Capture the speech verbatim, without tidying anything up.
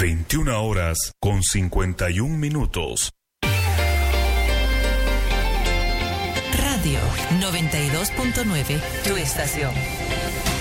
veintiuna horas con cincuenta y un minutos. Radio noventa y dos punto nueve, tu estación.